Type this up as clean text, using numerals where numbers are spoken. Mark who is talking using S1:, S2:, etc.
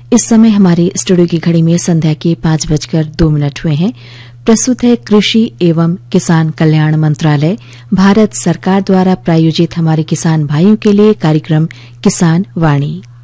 S1: इस समय हमारे स्टूडियो की घड़ी में संध्या के 5:02 हुए हैं। प्रस्तुत है कृषि एवं किसान कल्याण मंत्रालय भारत सरकार द्वारा प्रायोजित हमारे किसान भाइयों के लिए कार्यक्रम किसान वाणी।